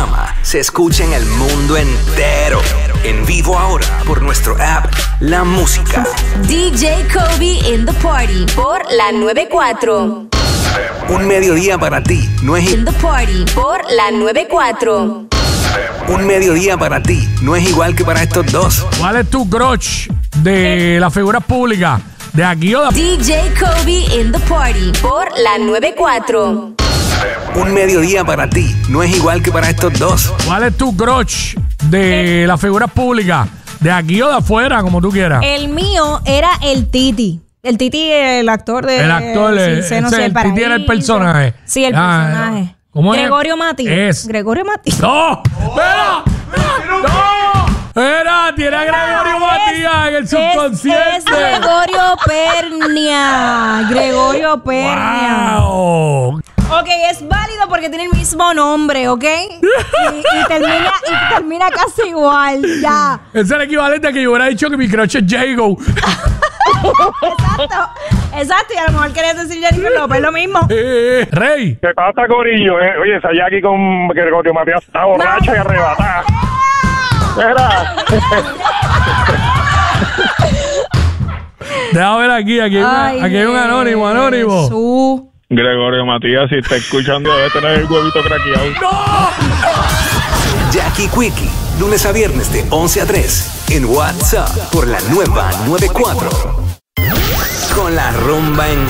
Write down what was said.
programa se escucha en el mundo entero. En vivo ahora por nuestro app La Música. DJ Kobe in the party por la 94. Un mediodía para ti no es In the party por la 94. Un mediodía para ti no es igual que para estos dos. ¿Cuál es tu crush de las figuras públicas? ¿De aquí o de...? DJ Kobe in the party por la 94. Un mediodía para ti no es igual que para estos dos. ¿Cuál es tu crush de las figuras públicas? ¿De aquí o de afuera, como tú quieras? El mío era el Titi. El Titi, el actor de... El actor, Sin Seno, ese, Sin el Titi era el personaje. Sí, el personaje. ¿Cómo es? Gregorio Mati. Es. Gregorio Mati. ¡No! ¡Espera! ¡No! ¡Era! Tiene a Gregorio Matías en el subconsciente. Es Gregorio Pernia. Gregorio Pernia. ¡Wow! Ok, es válido porque tiene el mismo nombre, ¿ok? Y termina casi igual, ya. Es el equivalente a que yo hubiera dicho que mi crush es Jago. Exacto, y a lo mejor querías decir Jennifer López, lo mismo. Rey. ¿Qué pasa, corillo? Oye, esa Jackie con Gregorio Matías está borracha y arrebatada. Era. Déjame ver aquí hay un anónimo. Jesús. Gregorio Matías, si está escuchando, debe tener el huevito craqueado. Jackie Quickie, lunes a viernes de 11 a 3 en WhatsApp por la nueva 94. Con la rumba en